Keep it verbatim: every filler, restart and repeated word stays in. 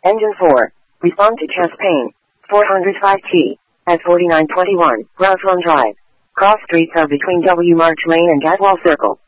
Engine four. Respond to chest pain. four hundred five T. At forty-nine twenty-one, Roslyn Drive. Cross streets are between W March Lane and Gadwall Circle.